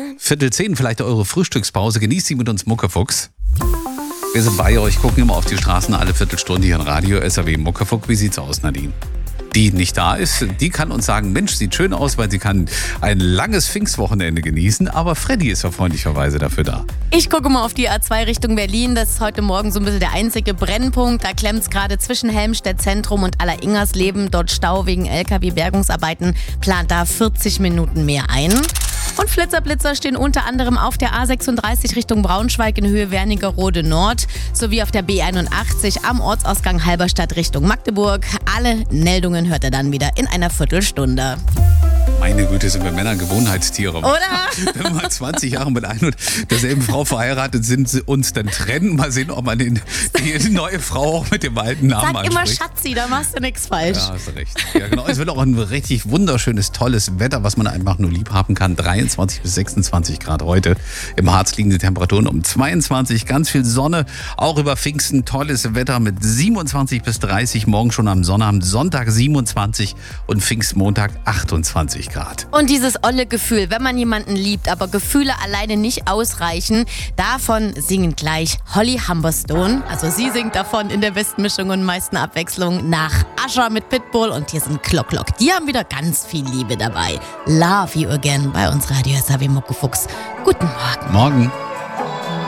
9:15, vielleicht eure Frühstückspause. Genießt sie mit uns, Muckefuchs. Wir sind bei euch, gucken immer auf die Straßen alle Viertelstunde hier in Radio SAW Muckefuck. Wie sieht's aus, Nadine? Die nicht da ist, die kann uns sagen, Mensch, sieht schön aus, weil sie kann ein langes Pfingstwochenende genießen. Aber Freddy ist ja freundlicherweise dafür da. Ich gucke mal auf die A2 Richtung Berlin. Das ist heute Morgen so ein bisschen der einzige Brennpunkt. Da klemmt es gerade zwischen Helmstedt Zentrum und Aller-Ingersleben. Dort Stau wegen LKW-Bergungsarbeiten. Plant da 40 Minuten mehr ein. Und Flitzer stehen unter anderem auf der A36 Richtung Braunschweig in Höhe Wernigerode Nord sowie auf der B81 am Ortsausgang Halberstadt Richtung Magdeburg. Alle Meldungen hört ihr dann wieder in einer Viertelstunde. Meine Güte, sind wir Männer Gewohnheitstiere. Oder? Wenn wir mal 20 Jahre mit einer und derselben Frau verheiratet sind, uns dann trennen. Mal sehen, ob man die neue Frau auch mit dem alten Namen Sag immer anspricht. Schatzi, da machst du nichts falsch. Ja, hast du recht. Ja, genau. Es wird auch ein richtig wunderschönes, tolles Wetter, was man einfach nur lieb haben kann. 23 bis 26 Grad heute. Im Harz liegen die Temperaturen um 22. Ganz viel Sonne. Auch über Pfingsten tolles Wetter mit 27 bis 30. Morgen schon am Sonnabend. Sonntag 27 und Pfingstmontag 28 Grad. Und dieses olle Gefühl, wenn man jemanden liebt, aber Gefühle alleine nicht ausreichen, davon singen gleich Holly Humberstone. Also sie singt davon in der besten Mischung und meisten Abwechslung nach Usher mit Pitbull. Und hier sind Clock. Die haben wieder ganz viel Liebe dabei. Love You Again bei uns Radio SAW Muckefuchs. Guten Morgen. Morgen.